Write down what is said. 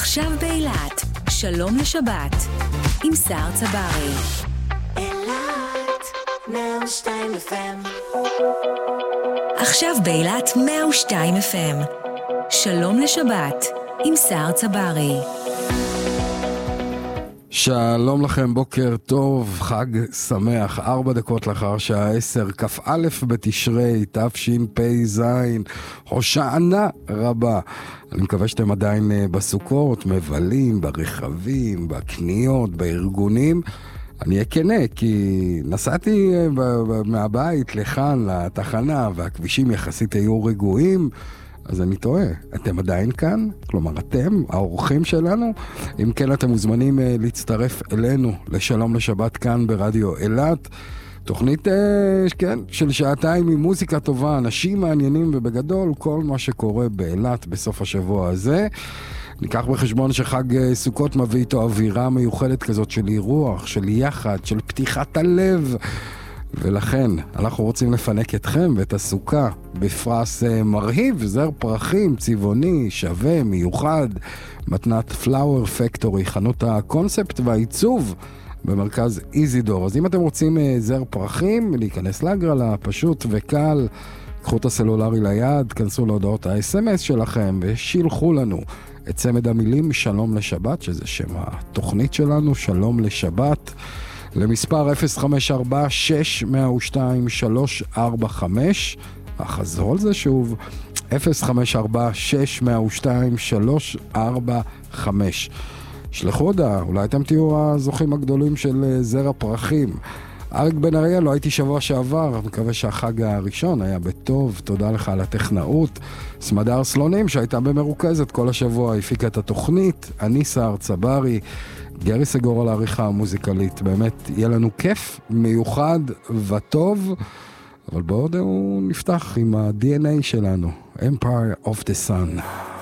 עכשיו באילת, שלום לשבת, עם סער צברי. אילת, 102 FM. עכשיו באילת 102 FM. שלום לשבת, עם סער צברי. שלום לכם, בוקר טוב, חג שמח, 4 דקות לאחר שעה 10, כ"א בתשרי, תשפ"ז, הושענא רבה. אני מקווה שאתם עדיין בסוכות, מבלים, ברכבים, בקניות, בארגונים. אני אכנה, כי נסעתי מהבית לכאן, לתחנה, והכבישים יחסית היו רגועים, אז אני טועה, אתם עדיין כאן? כלומר, אתם, האורחים שלנו? אם כן, אתם מוזמנים להצטרף אלינו לשלום לשבת כאן ברדיו אילת. תוכנית, כן, של שעתיים עם מוזיקה טובה, אנשים מעניינים ובגדול, כל מה שקורה באילת בסוף השבוע הזה. ניקח בחשבון שחג סוכות מביא איתו אווירה מיוחדת כזאת של אירוח, של יחד, של פתיחת הלב. ולכן אנחנו רוצים לפנק אתכם ואת הסוכה בפרס מרהיב, זר פרחים, צבעוני, שווה, מיוחד, מתנת פלאואר פקטורי, חנות הקונספט והעיצוב במרכז איזידור. אז אם אתם רוצים זר פרחים, להיכנס להגרלה, פשוט וקל, קחו את הסלולרי ליד, כנסו להודעות ה-SMS שלכם ושילחו לנו את צמד המילים שלום לשבת, שזה שם התוכנית שלנו, שלום לשבת, למספר 054-602-345, החזור על זה שוב, 054-602-345. שלחו הודעה, אולי אתם תהיו הזוכים הגדולים של זר הפרחים. אריק בן אריאל, לא הייתי שבוע שעבר, מקווה שהחג הראשון היה בטוב, תודה לך על הטכנאות. סמדר סלונים שהייתה במרוכזת כל השבוע, הפיקה את התוכנית, אני סער צברי, גרי סגור על העריכה המוזיקלית, באמת יהיה לנו כיף מיוחד וטוב, אבל בעוד הוא נפתח עם ה-DNA שלנו, Empire of the Sun.